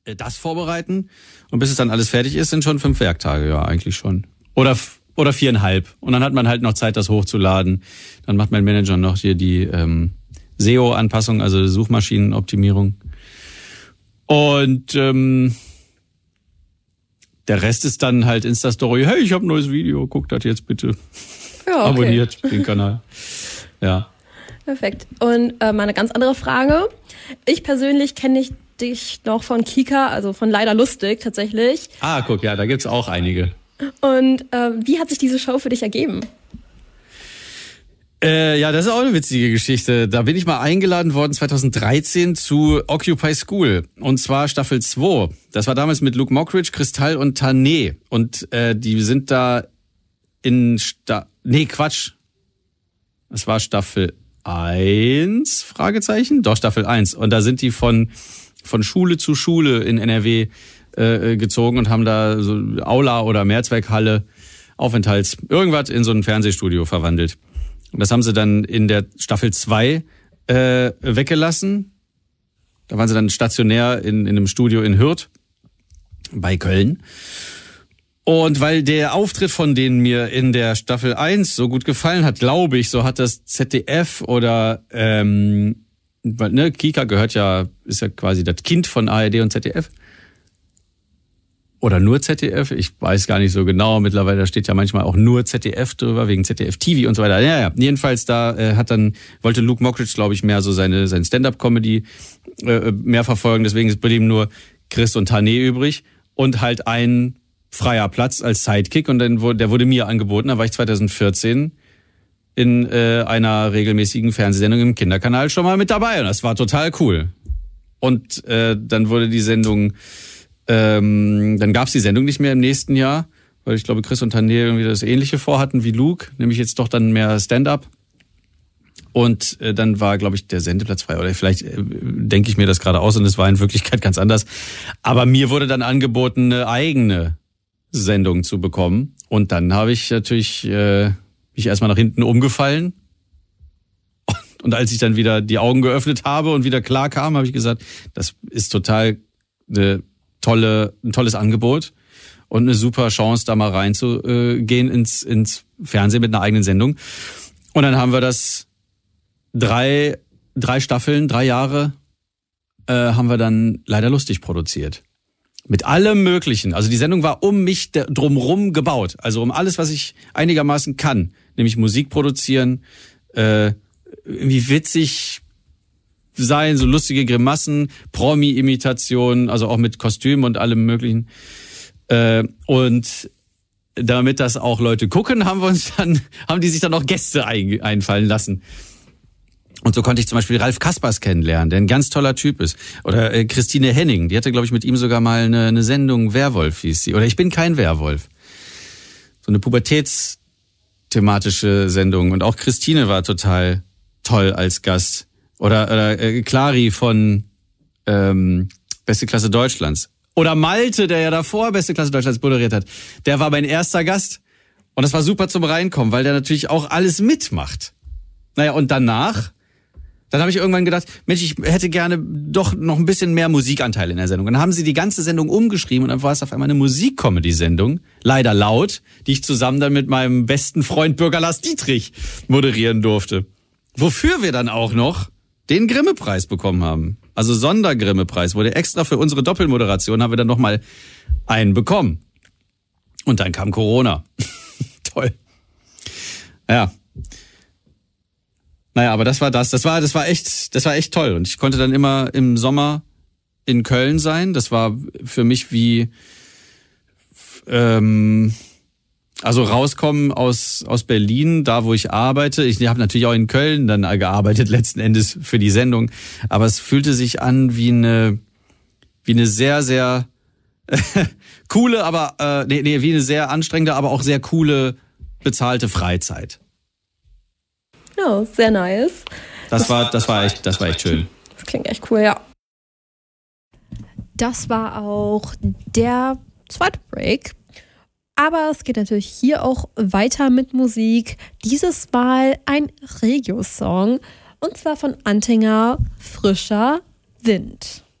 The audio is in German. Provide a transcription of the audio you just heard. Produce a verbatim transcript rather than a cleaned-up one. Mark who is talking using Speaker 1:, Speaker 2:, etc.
Speaker 1: das vorbereiten. Und bis es dann alles fertig ist, sind schon fünf Werktage, ja, eigentlich schon. Oder oder viereinhalb. Und dann hat man halt noch Zeit, das hochzuladen. Dann macht mein Manager noch hier die ähm, S E O-Anpassung, also Suchmaschinenoptimierung. Und ähm, der Rest ist dann halt Insta-Story. Hey, ich habe ein neues Video, guck das jetzt bitte.
Speaker 2: Ja, okay.
Speaker 1: Abonniert den Kanal. Ja.
Speaker 2: Perfekt. Und äh, mal eine ganz andere Frage. Ich persönlich kenne ich dich noch von Kika, also von Leider Lustig tatsächlich.
Speaker 1: Ah, guck, ja, da gibt's auch einige.
Speaker 2: Und äh, wie hat sich diese Show für dich ergeben?
Speaker 1: Äh, ja, das ist auch eine witzige Geschichte. Da bin ich mal eingeladen worden zweitausenddreizehn zu Occupy School. Und zwar Staffel zwei. Das war damals mit Luke Mockridge, Kristall und Tané. Und äh, die sind da in... Sta- nee, Quatsch. Das war Staffel eins, Fragezeichen? Doch, Staffel eins. Und da sind die von, von Schule zu Schule in N R W äh, gezogen und haben da so Aula oder Mehrzweckhalle, Aufenthalts, irgendwas in so ein Fernsehstudio verwandelt. Und das haben sie dann in der Staffel zwei äh, weggelassen. Da waren sie dann stationär in, in einem Studio in Hürth bei Köln. Und weil der Auftritt von denen mir in der Staffel eins so gut gefallen hat, glaube ich, so hat das Z D F oder ähm, weil, ne, Kika gehört ja, ist ja quasi das Kind von A R D und Z D F. Oder nur Z D F, ich weiß gar nicht so genau. Mittlerweile steht ja manchmal auch nur Z D F drüber, wegen Z D F T V und so weiter. Ja, ja. Jedenfalls, da äh, hat dann, wollte Luke Mockridge, glaube ich, mehr so seine, seine Stand-Up-Comedy äh, mehr verfolgen. Deswegen ist bei ihm nur Chris und Tané übrig und halt ein freier Platz als Sidekick. Und dann wurde, der wurde mir angeboten. Da war ich zweitausendvierzehn in äh, einer regelmäßigen Fernsehsendung im Kinderkanal schon mal mit dabei. Und das war total cool. Und äh, dann wurde die Sendung... Ähm, dann gab's die Sendung nicht mehr im nächsten Jahr, weil ich glaube, Chris und Tané irgendwie das Ähnliche vorhatten wie Luke, nämlich jetzt doch dann mehr Stand-up. Und äh, dann war, glaube ich, der Sendeplatz frei. Oder vielleicht äh, denke ich mir das gerade aus und es war in Wirklichkeit ganz anders. Aber mir wurde dann angeboten, eine eigene Sendung zu bekommen. Und dann habe ich natürlich äh, mich erstmal nach hinten umgefallen. Und als ich dann wieder die Augen geöffnet habe und wieder klar kam, habe ich gesagt, das ist total eine tolle, ein tolles Angebot und eine super Chance, da mal reinzugehen ins, ins Fernsehen mit einer eigenen Sendung. Und dann haben wir das drei, drei Staffeln, drei Jahre, äh, haben wir dann Leider Lustig produziert. Mit allem Möglichen. Also die Sendung war um mich drumrum gebaut. Also um alles, was ich einigermaßen kann. Nämlich Musik produzieren, äh, irgendwie witzig sein, so lustige Grimassen, Promi-Imitationen, also auch mit Kostüm und allem Möglichen. Äh, und damit das auch Leute gucken, haben wir uns dann, haben die sich dann auch Gäste ein, einfallen lassen. Und so konnte ich zum Beispiel Ralf Kaspers kennenlernen, der ein ganz toller Typ ist. Oder äh, Christine Henning, die hatte, glaube ich, mit ihm sogar mal eine, eine Sendung, Werwolf hieß sie. Oder Ich bin kein Werwolf. So eine pubertätsthematische Sendung. Und auch Christine war total toll als Gast. Oder, oder äh, Clary von ähm, Beste Klasse Deutschlands. Oder Malte, der ja davor Beste Klasse Deutschlands moderiert hat. Der war mein erster Gast. Und das war super zum Reinkommen, weil der natürlich auch alles mitmacht. Naja, und danach, dann habe ich irgendwann gedacht, Mensch, ich hätte gerne doch noch ein bisschen mehr Musikanteil in der Sendung. Und dann haben sie die ganze Sendung umgeschrieben und dann war es auf einmal eine Musik-Comedy-Sendung, leider laut, die ich zusammen dann mit meinem besten Freund Bürger Lars Dietrich moderieren durfte. Wofür wir dann auch noch den Grimme-Preis bekommen haben. Also Sonder-Grimme-Preis wurde extra für unsere Doppelmoderation, haben wir dann nochmal einen bekommen. Und dann kam Corona. Toll. Ja. Naja, aber das war das. Das war, das war echt, das war echt toll. Und ich konnte dann immer im Sommer in Köln sein. Das war für mich wie, ähm, also rauskommen aus aus Berlin, da wo ich arbeite. Ich habe natürlich auch in Köln dann gearbeitet, letzten Endes für die Sendung. Aber es fühlte sich an wie eine wie eine sehr, sehr coole, aber äh, nee, nee, wie eine sehr anstrengende, aber auch sehr coole bezahlte Freizeit.
Speaker 2: Ja, sehr nice.
Speaker 1: Das war, das war echt, das war echt schön.
Speaker 2: Das klingt echt cool, ja.
Speaker 3: Das war auch der zweite Break. Aber es geht natürlich hier auch weiter mit Musik. Dieses Mal ein Regio-Song. Und zwar von Antinger, Frischer Wind.